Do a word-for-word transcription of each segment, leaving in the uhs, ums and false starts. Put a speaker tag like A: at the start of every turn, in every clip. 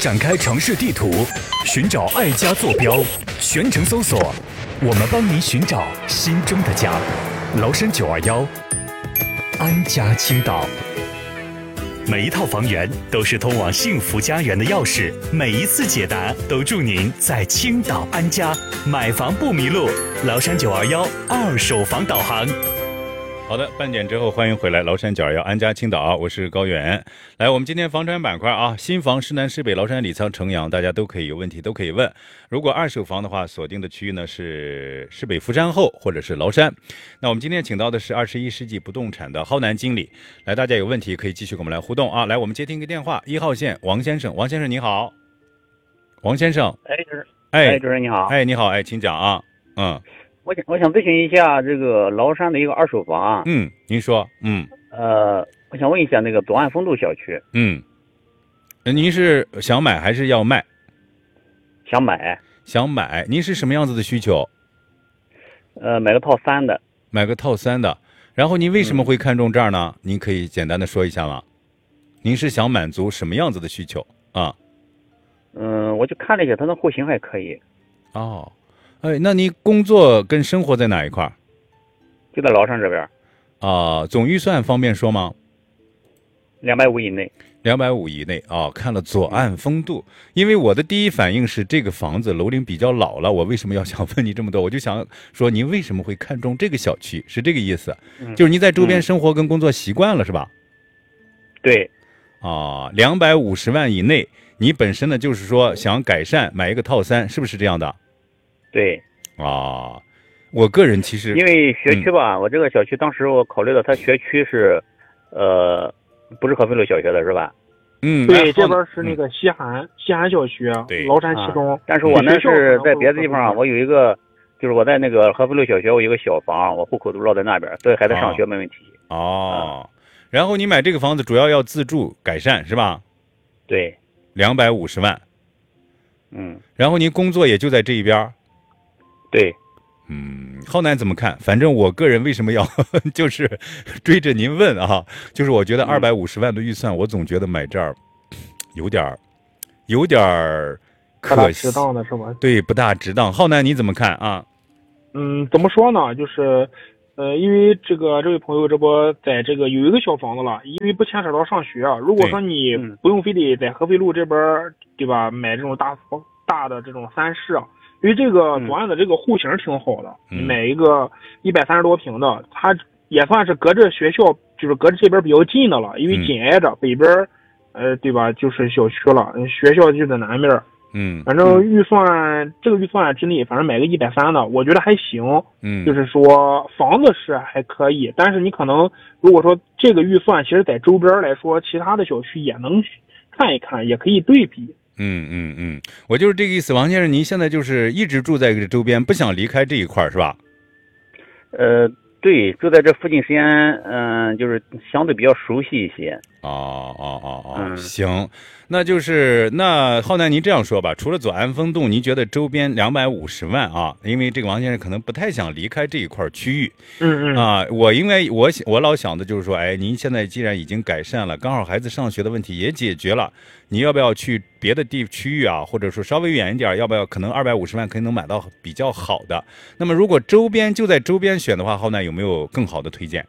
A: 展开城市地图，寻找爱家坐标，全程搜索，我们帮您寻找心中的家。崂山九二幺，安家青岛。每一套房源都是通往幸福家园的钥匙，每一次解答都祝您在青岛安家，买房不迷路。崂山九二幺二手房导航。
B: 好的，半点之后欢迎回来，崂山九二幺安家青岛，我是高远。来，我们今天房产板块啊，新房市南市北崂山李沧城阳，大家都可以有问题都可以问。如果二手房的话，锁定的区域呢是市北福山后或者是崂山。那我们今天请到的是二十一世纪不动产的浩南经理。来，大家有问题可以继续跟我们来互动啊。来，我们接听一个电话，一号线王先生，王先生你好。王先生，
C: 哎，主任，
B: 哎，
C: 主任你好，
B: 哎，你好，哎，请讲啊。嗯。
C: 我想我想咨询一下这个崂山的一个二手房。
B: 嗯，您说。嗯。
C: 呃，我想问一下那个左岸丰度小区。
B: 嗯。您是想买还是要卖？
C: 想买。
B: 想买，您是什么样子的需求？
C: 呃，买个套三的。
B: 买个套三的，然后您为什么会看中这儿呢？嗯、您可以简单的说一下吗？您是想满足什么样子的需求啊？
C: 嗯，我就看了一下，它的户型还可以。
B: 哦。哎，那你工作跟生活在哪一块？
C: 就在崂山这边。
B: 啊、呃，总预算方便说吗？
C: 两百五以内。
B: 两百五以内啊、哦！看了左岸风度，因为我的第一反应是这个房子楼龄比较老了，我为什么要想问你这么多？我就想说您为什么会看中这个小区，是这个意思？嗯、就是您在周边生活跟工作习惯了、嗯、是吧？
C: 对。
B: 啊，两百五十万以内，你本身呢就是说想改善买一个套三，是不是这样的？
C: 对
B: 啊，我个人其实
C: 因为学区吧、嗯，我这个小区当时我考虑到它学区是，呃，不是合肥路小学的是吧？
B: 嗯，
D: 对，这边是那个西韩、嗯、西韩小区，
B: 对，
D: 崂山西中、
C: 啊。但是我呢是在别的地方，我有一个，就是我在那个合肥路小学，我有一个小房，我户口都落在那边，所以孩子上学没问题。
B: 哦，哦嗯、然后你买这个房子主要要自住改善是吧？
C: 对，
B: 两百五十万。
C: 嗯，
B: 然后您工作也就在这一边。
C: 对，
B: 嗯，浩南怎么看？反正我个人为什么要就是追着您问啊？就是我觉得二百五十万的预算，我总觉得买这儿有点有点可惜，
D: 不大值当的是吧？
B: 对，不大值当。浩南你怎么看啊？
D: 嗯，怎么说呢？就是呃，因为这个这位朋友这不在这个有一个小房子了，因为不牵扯到上学啊。如果说你不用非得在合肥路这边对吧，买这种大大的这种三室啊。因为这个左岸的这个户型挺好的，
B: 嗯、
D: 你买一个一百三十多平的，它也算是隔着学校，就是隔着这边比较近的了，因为紧挨着、嗯、北边，呃，对吧？就是小区了，学校就在南边。
B: 嗯，
D: 反正预算、嗯、这个预算之内，反正买个一百三的，我觉得还行。
B: 嗯，
D: 就是说房子是还可以，但是你可能如果说这个预算，其实在周边来说，其他的小区也能看一看，也可以对比。
B: 嗯嗯嗯，我就是这个意思，王先生，您现在就是一直住在这周边，不想离开这一块是吧？
C: 呃，对，住在这附近时间，嗯、呃，就是相对比较熟悉一些。
B: 哦哦哦哦，
C: 嗯、
B: 行，那就是那浩南，您这样说吧，除了左岸风洞，您觉得周边两百五十万啊？因为这个王先生可能不太想离开这一块区域。
D: 嗯嗯
B: 啊，我因为我我老想的就是说，哎，您现在既然已经改善了，刚好孩子上学的问题也解决了，你要不要去别的地区域啊？或者说稍微远一点，要不要可能二百五十万可以能买到比较好的？那么如果周边就在周边选的话，浩南有没有更好的推荐？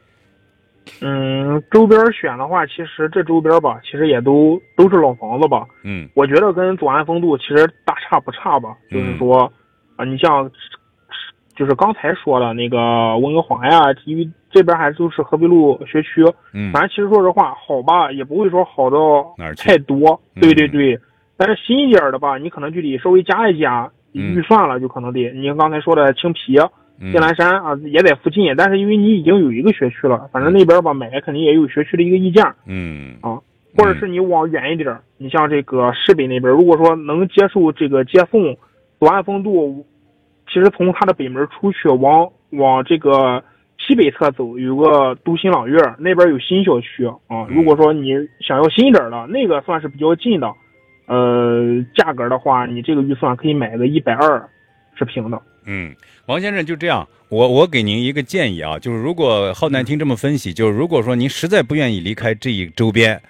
D: 嗯，周边选的话，其实这周边吧，其实也都都是老房子吧。
B: 嗯，
D: 我觉得跟左岸风度其实大差不差吧。
B: 嗯、
D: 就是说，啊，你像，就是刚才说的那个温哥华呀，因为这边还都是合肥路学区。
B: 嗯，
D: 反正其实说实话，好吧，也不会说好到
B: 哪儿去
D: 太多。
B: 嗯、
D: 对对对，但是新一点的吧，你可能就得稍微加一加、嗯、预算了，就可能得你刚才说的青皮。剑兰山啊，也在附近，但是因为你已经有一个学区了，反正那边吧买肯定也有学区的一个溢价，
B: 嗯
D: 啊，或者是你往远一点，你像这个市北那边，如果说能接受这个接送左岸风度，其实从它的北门出去往往这个西北侧走，有个都新朗苑，那边有新小区啊。如果说你想要新一点的，那个算是比较近的，呃，价格的话，你这个预算可以买个一百二是平的。
B: 嗯，王先生就这样，我我给您一个建议啊，就是如果浩南听这么分析，就是如果说您实在不愿意离开这一周边，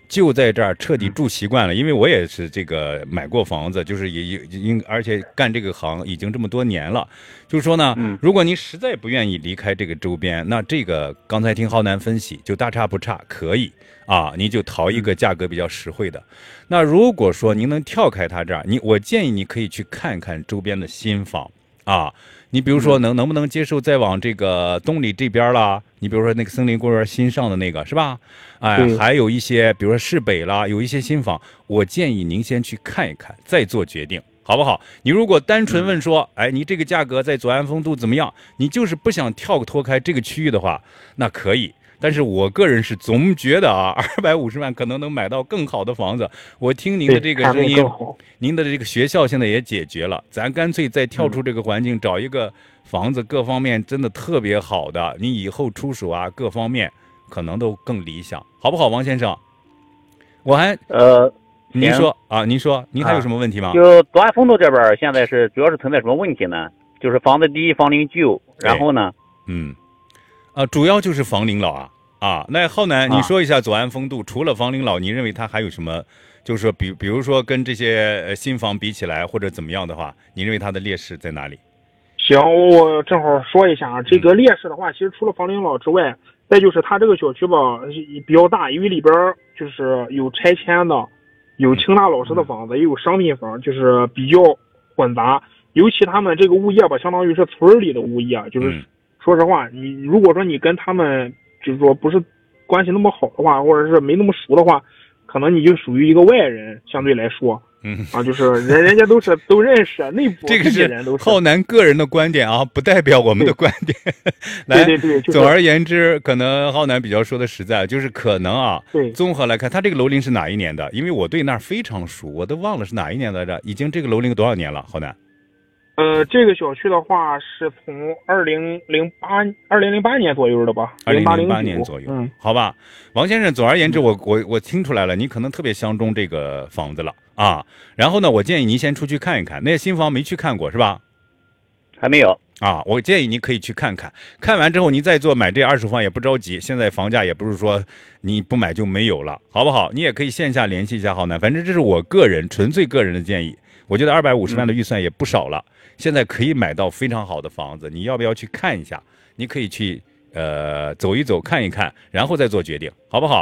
B: 就在这儿彻底住习惯了，因为我也是这个买过房子，就是也也应而且干这个行已经这么多年了，就是说呢，
C: 嗯
B: 如果你实在不愿意离开这个周边，那这个刚才听浩南分析，就大差不差，可以啊，你就淘一个价格比较实惠的。那如果说您能跳开它这儿，你我建议你可以去看看周边的新房啊。你比如说能能不能接受再往这个东里这边啦？你比如说那个森林公园新上的那个是吧？哎，还有一些比如说市北啦，有一些新房，我建议您先去看一看，再做决定，好不好？你如果单纯问说，哎，你这个价格在左岸风度怎么样？你就是不想跳脱开这个区域的话，那可以。但是我个人是总觉得啊，二百五十万可能能买到更好的房子。我听您的这个声音，您的这个学校现在也解决了，咱干脆再跳出这个环境，嗯、找一个房子各方面真的特别好的，你以后出手啊，各方面可能都更理想，好不好，王先生？我还
C: 呃，
B: 您说啊，您说，您还有什么问题吗？
C: 啊、就左岸风度这边现在是主要是存在什么问题呢？就是房子低，房龄旧，然后呢？
B: 嗯。啊，主要就是房龄老啊啊！那浩南，你说一下左岸风度，除了房龄老，你认为它还有什么？就是说，比比如说跟这些新房比起来，或者怎么样的话，你认为它的劣势在哪里？
D: 行，我正好说一下这个劣势的话，其实除了房龄老之外，再就是它这个小区吧比较大，因为里边就是有拆迁的，有清大老师的房子，也有商品房，就是比较混杂。尤其他们这个物业吧，相当于是村里的物业，就是。嗯说实话，你如果说你跟他们就是说不是关系那么好的话，或者是没那么熟的话，可能你就属于一个外人，相对来说，嗯啊，就是人人家都是都认识，内部
B: 这个是
D: 人都是
B: 浩南个人的观点啊，不代表我们的观点。来，
D: 对对对，就是、
B: 总而言之，可能浩南比较说的实在，就是可能啊，
D: 对，
B: 综合来看，他这个楼龄是哪一年的？因为我对那儿非常熟，我都忘了是哪一年来着。已经这个楼龄多少年了，浩南？
D: 呃，这个小区的话是从二零零八二零零八年左右的吧，
B: 二零零八年左右，
D: 嗯，
B: 好吧，王先生，总而言之，我我我听出来了，你可能特别相中这个房子了啊。然后呢，我建议您先出去看一看，那新房没去看过是吧？
C: 还没有
B: 啊，我建议您可以去看看，看完之后您再做买这二手房也不着急，现在房价也不是说你不买就没有了，好不好？你也可以线下联系一下浩南，反正这是我个人纯粹个人的建议。我觉得二百五十万的预算也不少了，现在可以买到非常好的房子，你要不要去看一下？你可以去呃走一走看一看，然后再做决定，好不好？